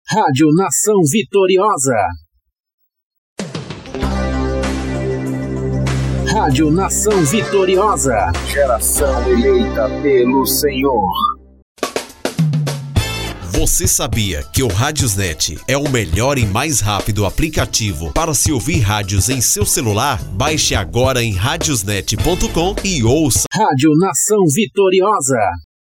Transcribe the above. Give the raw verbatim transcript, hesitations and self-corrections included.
Rádio Nação Vitoriosa. Rádio Nação Vitoriosa. Geração eleita pelo Senhor. Você sabia que o Radiosnet é o melhor e mais rápido aplicativo para se ouvir rádios em seu celular? Baixe agora em radiosnet ponto com e ouça. Rádio Nação Vitoriosa.